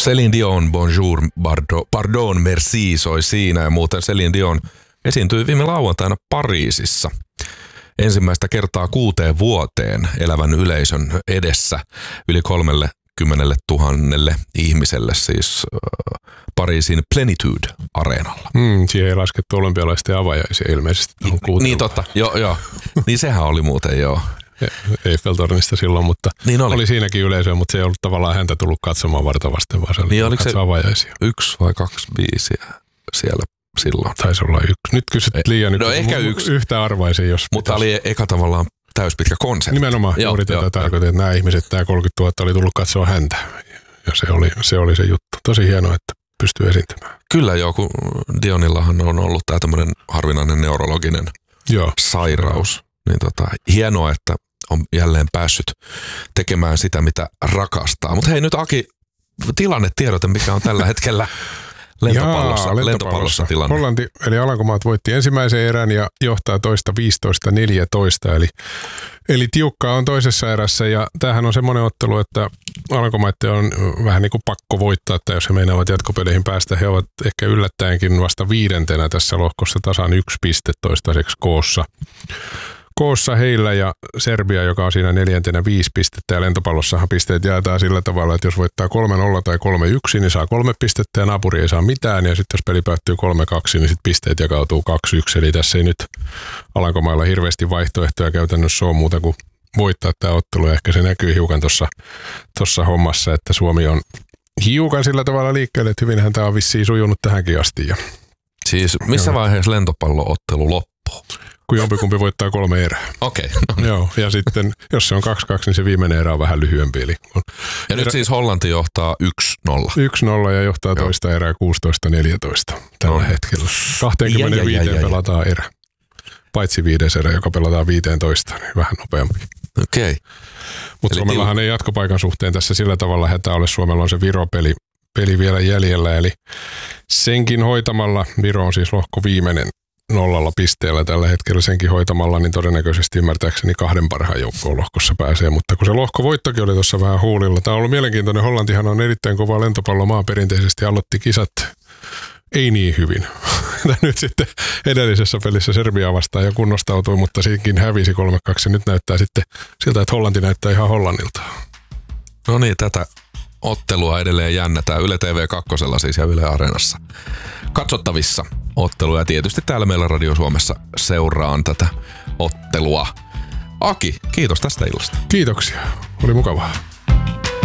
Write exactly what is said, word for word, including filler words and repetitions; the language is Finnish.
Céline Dion, Bonjour, Pardon, pardon, Merci soi siinä ja muuten Céline Dion esiintyi viime lauantaina Pariisissa. Ensimmäistä kertaa kuuteen vuoteen elävän yleisön edessä yli kolmelle kymmenelle tuhannelle ihmiselle siis äh, Pariisin Plenitude-areenalla. Mm, siihen ei laskettu olympialaisten avajaisia ilmeisesti. Ni, niin totta, joo joo. Niin sehän oli muuten joo. Eiffeltornista silloin, mutta niin oli. oli siinäkin yleisöä, mutta se ei ollut tavallaan häntä tullut katsomaan varta vasten, vaan se oli niin katsoa avajaisia. Yksi vai kaksi biisiä siellä silloin? Taisi olla yksi. Nyt kysyt liian no ehkä yksi. Yhtä arvaisin, jos mutta pitäisi. Oli eka tavallaan täyspitkä konsertti. Nimenomaan joo, juuri tätä tarkoitin, että nämä ihmiset, nämä kolmekymmentätuhatta oli tullut katsoa häntä. Ja se oli se, oli se juttu. Tosi hienoa, että pystyy esiintymään. Kyllä joo, kun Dionillahan on ollut tämä tämmöinen harvinainen neurologinen joo. sairaus. Niin tota, hienoa, että on jälleen päässyt tekemään sitä, mitä rakastaa. Mutta hei nyt Aki, tilannetiedote, mikä on tällä hetkellä lentopallossa, Jaa, lentopallossa. lentopallossa tilanne. Hollanti eli Alankomaat voitti ensimmäisen erän ja johtaa toista viisitoista neljätoista, eli, eli tiukkaa on toisessa erässä ja tämähän on semmoinen ottelu, että Alankomaiden on vähän niin kuin pakko voittaa, että jos he meinaavat jatkopeleihin päästä, he ovat ehkä yllättäenkin vasta viidentenä tässä lohkossa tasan yksi piste toistaiseksi koossa. Koossa heillä ja Serbia, joka on siinä neljäntenä viisi pistettä ja lentopallossahan pisteet jaetaan sillä tavalla, että jos voittaa kolme nolla tai kolme yksi, niin saa kolme pistettä ja naapuri ei saa mitään ja sitten jos peli päättyy kolme kaksi, niin sitten pisteet jakautuu kaksi yksi, eli tässä ei nyt Alankomailla hirveästi vaihtoehtoja käytännössä ole muuta kuin voittaa tämä ottelu ja ehkä se näkyy hiukan tuossa hommassa, että Suomi on hiukan sillä tavalla liikkeelle, että hyvinhän tämä on vissiin sujunut tähänkin asti. Ja siis missä vaiheessa lentopalloottelu loppuu? Kun jompikumpi voittaa kolme erää. Okei. Okay, no niin. Joo, ja sitten jos se on kaksi kaksi, niin se viimeinen erä on vähän lyhyempi. Eli on ja erä... nyt siis Hollanti johtaa yksi nolla. yksi nolla ja johtaa Joo. toista erää kuusitoista neljätoista tällä no. hetkellä. kaksikymmentäviisi ja, ja, ja, pelataan ja. erä. Paitsi viides erä, joka pelataan viisitoista, niin vähän nopeampi. Okei. Okay. Mutta Suomellahan tiu... ei jatkopaikan suhteen tässä sillä tavalla hätä ole. Suomella on se Viro-peli peli vielä jäljellä, eli senkin hoitamalla, Viro on siis lohko viimeinen, nollalla pisteellä tällä hetkellä senkin hoitamalla, niin todennäköisesti ymmärtääkseni kahden parhaan joukkoon lohkossa pääsee. Mutta kun se lohkovoittokin oli tuossa vähän huulilla. Tämä on ollut mielenkiintoinen. Hollantihan on erittäin kova lentopallomaa perinteisesti. Aloitti kisat ei niin hyvin. Nyt sitten edellisessä pelissä Serbia vastaan ja kunnostautui, mutta siinkin hävisi kolme kaksi. Nyt näyttää sitten siltä, että Hollanti näyttää ihan Hollannilta. No niin, tätä ottelua edelleen jännätään Yle T V kaksi siis ja Yle Areenassa katsottavissa ottelua. Ja tietysti täällä meillä Radio Suomessa seuraan tätä ottelua. Aki, kiitos tästä illasta. Kiitoksia. Oli mukavaa.